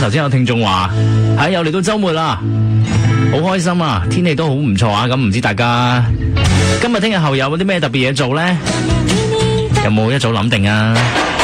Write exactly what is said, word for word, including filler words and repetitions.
頭先有聽眾話，係又嚟到周末啦，好開心啊，天氣都好唔錯啊，咁唔知大家今日、聽日、後有冇啲咩特別嘢做呢？有冇一早諗定啊？